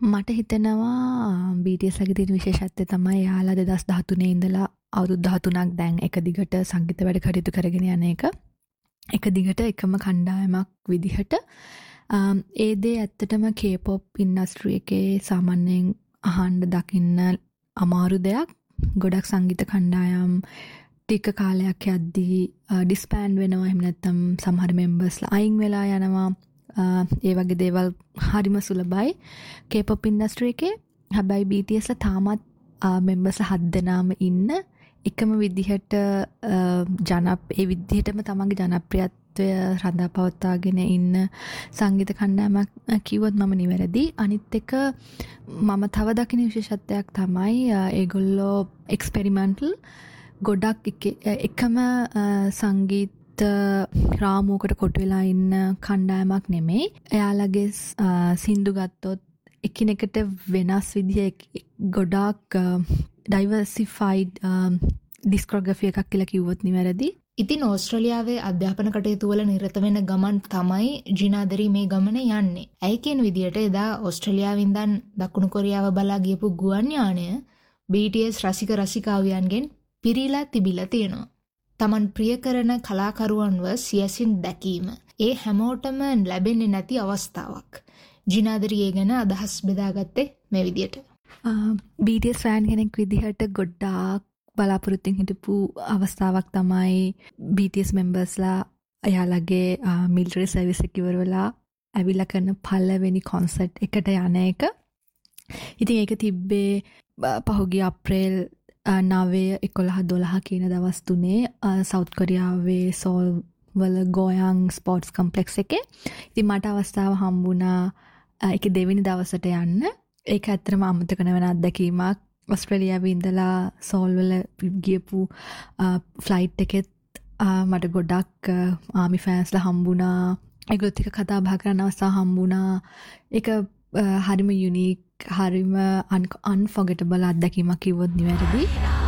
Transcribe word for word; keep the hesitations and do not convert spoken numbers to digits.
මට හිතෙනවා බී T S ලගේ තියෙන විශේෂත්වය තමයි යාලා දෙදහස් දහතුනේ ඉඳලා අවුරුදු දහතුනක් දැන් එක දිගට සංගීත වැඩ කටයුතු කරගෙන යන එක. එක දිගට එකම කණ්ඩායමක් විදිහට ඒ දේ ඇත්තටම K-pop ඉන්ඩස්ට්‍රි එකේ සාමාන්‍යයෙන් අහන්න දකින්න අමාරු දෙයක්. ගොඩක් සංගීත කණ්ඩායම් ටික කාලයක් යද්දී ඩිස්බෑන්ඩ් වෙනවා. එහෙම නැත්නම් සමහර මෙම්බර්ස්ලා අයින් වෙලා යනවා. ඒ වගේ දේවල් හරිම සුලභයි K-pop ඉන්ඩස්ට්‍රි එකේ. හැබැයි බී ටී එස් ලා තාමත් මෙම්බර්ස්ලා හත් දෙනාම ඉන්න එකම විදිහට ජනප් ඒ විදිහටම තමන්ගේ ජනප්‍රියත්වය රඳා පවත්වාගෙන ඉන්න සංගීත කණ්ඩායමක් කිව්වොත් මම නිවැරදි. අනිත් එක මම තව දකින විශේෂත්වයක් තමයි ඒගොල්ලෝ එක්ස්පෙරිමෙන්ටල් ගොඩක් එකම සංගීත රාමුවකට කොටු වෙලා ඉන්න කණ්ඩායමක් නෙමෙයි. එයාලගේ සින්දු ගත්තොත් එකිනෙකට වෙනස් විදිහ ගොඩාක් ඩයිවර්සිෆයිඩ් ඩිස්කොග්‍රැෆි එකක් කියලා කිව්වොත් නිවැරදි. ඉතින් ඕස්ට්‍රේලියාවේ අධ්‍යාපන කටයුතු වල නිරත වෙන ගමන් තමයි ජිනාදරි මේ ගමන යන්නේ. ඇයි කියන විදිහට එදා ඕස්ට්‍රේලියාවෙන් ඉඳන් දකුණු කොරියාව බලා ගියපු ගුවන් යානය බී ටී එස් රසික රසිකාවියන්ගෙන් පිරීලා තිබිලා තියෙනවා. තමන් ප්‍රිය කරන කලාකරුවන්ව සියසින් දැකීම ඒ හැමෝටම ලැබෙන්නේ නැති අවස්ථාවක්. ජිනාදරි ඒ ගැන අදහස් බෙදාගත්තේ මේ විදිහට. බී ටී එස් ෆෑන් කෙනෙක් විදිහට ගොඩාක් බලාපොරොත්තුෙන් හිටපු අවස්ථාවක් තමයි බී ටී එස් මෙම්බර්ස්ලා එයාලගේ මිලිටරි සර්විස් එක ඉවර වෙලා ඇවිල්ලා කරන පළවෙනි කොන්සර්ට් එකට යන එක. ඉතින් ඒක තිබ්බේ පහුගිය අප්‍රේල් නවය එකොළහ දොළහ කියන දවස් තුනේ සවුත් කොරියාවේ සෝල් වල ගෝයන් ස්පෝර්ට්ස් කම්ප්ලෙක්ස් එකේ. ඉතින් මට අවස්ථාව හම්බුණා ඒක දෙවෙනි දවසට යන්න. ඒක ඇත්තටම අමතක නොවන අත්දැකීමක්. ඔස්ට්‍රේලියාවේ ඉඳලා සෝල් වල ගියපු ෆ්ලයිට් එකෙත් මට ගොඩක් ආමි ෆෑන්ස්ලා හම්බුණා. ඒගොල්ලොත් එක්ක කතා බහ කරන්න අවස්ථාව හම්බුණා. ඒක හරිම යුනික් හරිම අන්ෆොගටබල් අත්දැකීමක් කිව්වොත් නිවැරදි.